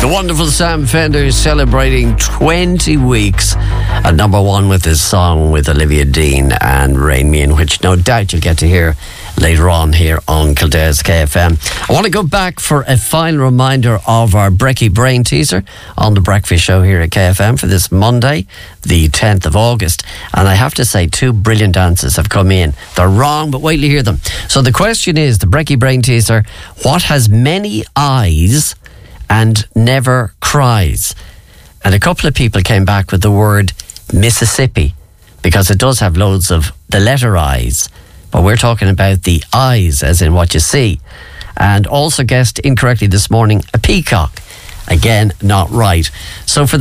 The wonderful Sam Fender is celebrating 20 weeks at number one with his song with Olivia Dean and Rain Me In, which no doubt you'll get to hear later on here on Kildare's KFM. I want to go back for a final reminder of our Brekkie Brain teaser on the Breakfast Show here at KFM for this Monday, the 10th of August. And I have to say, two brilliant answers have come in. They're wrong, but wait till you hear them. So the question is, the Brekkie Brain teaser, what has many eyes and never cries? And a couple of people came back with the word Mississippi, because it does have loads of the letter I's, but we're talking about the eyes as in what you see. And also guessed incorrectly this morning, a peacock. Again, not right. So for